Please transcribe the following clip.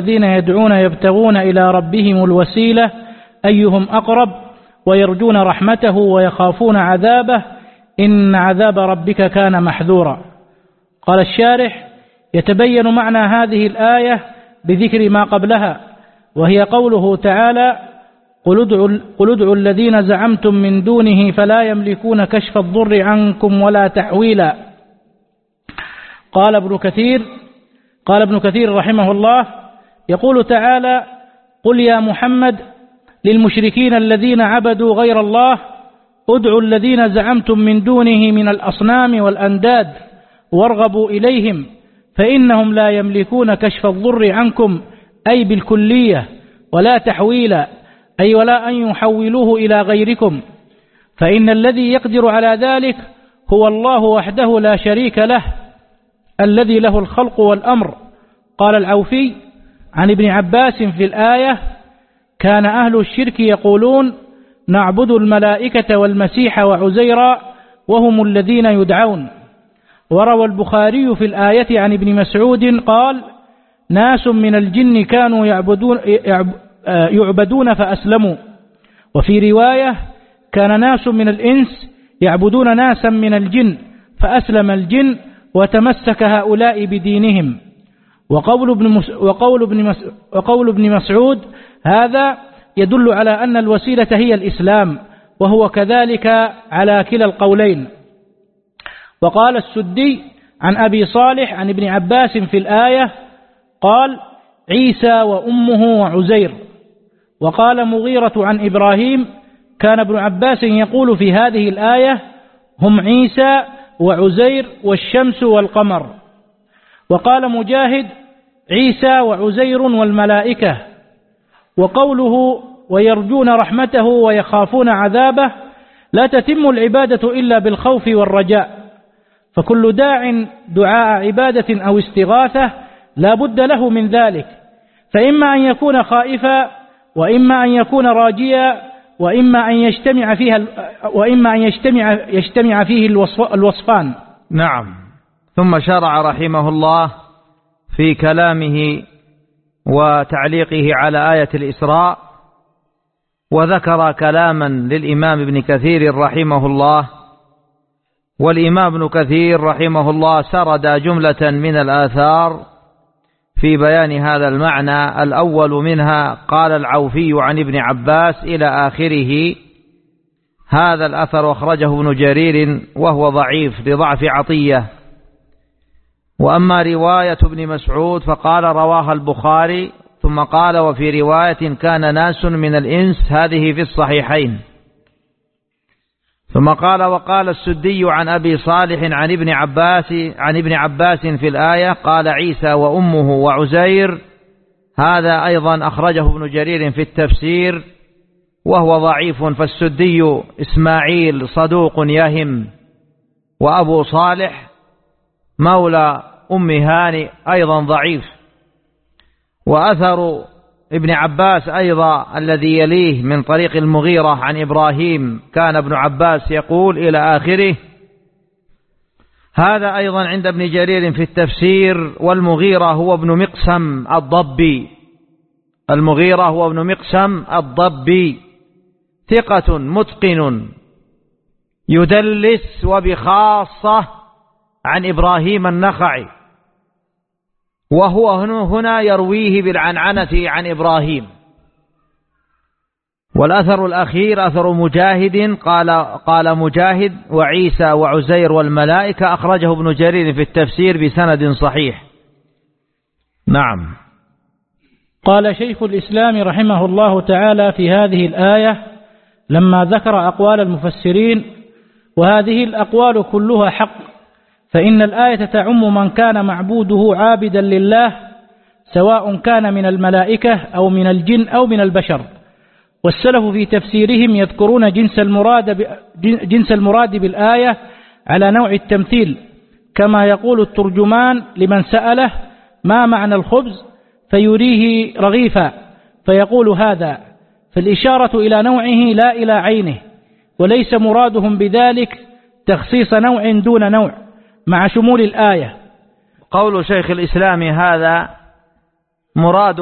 الذين يدعون يبتغون إلى ربهم الوسيلة أيهم أقرب ويرجون رحمته ويخافون عذابه إن عذاب ربك كان محذورا. قال الشارح: يتبين معنى هذه الآية بذكر ما قبلها، وهي قوله تعالى: قل ادعوا الذين زعمتم من دونه فلا يملكون كشف الضر عنكم ولا تحويلا. قال ابن كثير رحمه الله: يقول تعالى: قل يا محمد للمشركين الذين عبدوا غير الله ادعوا الذين زعمتم من دونه من الأصنام والأنداد وارغبوا إليهم فإنهم لا يملكون كشف الضر عنكم أي بالكلية ولا تحويلا أي ولا أن يحولوه إلى غيركم، فإن الذي يقدر على ذلك هو الله وحده لا شريك له الذي له الخلق والأمر. قال العوفي عن ابن عباس في الآية: كان أهل الشرك يقولون نعبد الملائكة والمسيح وعزيرا وهم الذين يدعون. وروى البخاري في الآية عن ابن مسعود قال: ناس من الجن كانوا يعبدون فأسلموا. وفي رواية: كان ناس من الإنس يعبدون ناسا من الجن فأسلم الجن وتمسك هؤلاء بدينهم. وقول ابن مسعود هذا يدل على أن الوسيلة هي الإسلام، وهو كذلك على كلا القولين. وقال السدي عن أبي صالح عن ابن عباس في الآية قال: عيسى وأمه وعزير. وقال مغيرة عن إبراهيم: كان ابن عباس يقول في هذه الآية: هم عيسى وعزير والشمس والقمر. وقال مجاهد: عيسى وعزير والملائكة. وقوله ويرجون رحمته ويخافون عذابه لا تتم العبادة إلا بالخوف والرجاء، فكل دعاء عبادة أو استغاثة لا بد له من ذلك، فإما أن يكون خائفا وإما أن يكون راجيا وإما أن يجتمع فيه الوصفان. نعم. ثم شرع رحمه الله في كلامه وتعليقه على آية الإسراء، وذكر كلاما للإمام ابن كثير رحمه الله. والإمام ابن كثير رحمه الله سرد جملة من الآثار في بيان هذا المعنى. الأول منها قال العوفي عن ابن عباس إلى آخره. هذا الأثر أخرجه ابن جرير وهو ضعيف لضعف عطية. وأما رواية ابن مسعود فقال رواها البخاري، ثم قال وفي رواية كان ناس من الإنس، هذه في الصحيحين. ثم قال وقال السدي عن أبي صالح عن ابن عباس في الآية قال عيسى وأمه وعزير، هذا أيضا أخرجه ابن جرير في التفسير وهو ضعيف، فالسدي إسماعيل صدوق يهم. وأبو صالح مولى أم هاني أيضا ضعيف. وأثر ابن عباس أيضا الذي يليه من طريق المغيرة عن إبراهيم كان ابن عباس يقول إلى آخره، هذا أيضا عند ابن جرير في التفسير. والمغيرة هو ابن مقسم الضبي، المغيرة هو ابن مقسم الضبي، ثقة متقن يدلس وبخاصة عن إبراهيم النخعي، وهو هنا يرويه بالعنعنة عن إبراهيم. والأثر الأخير أثر مجاهد قال مجاهد وعيسى وعزير والملائكة، أخرجه ابن جرير في التفسير بسند صحيح. نعم. قال شيخ الإسلام رحمه الله تعالى في هذه الآية لما ذكر أقوال المفسرين: وهذه الأقوال كلها حق، فإن الآية تعم من كان معبوده عابدا لله سواء كان من الملائكة أو من الجن أو من البشر. والسلف في تفسيرهم يذكرون جنس المراد بالآية على نوع التمثيل، كما يقول الترجمان لمن سأله ما معنى الخبز فيريه رغيفا فيقول هذا، فالإشارة إلى نوعه لا إلى عينه، وليس مرادهم بذلك تخصيص نوع دون نوع مع شمول الآية. قول شيخ الإسلام هذا مراد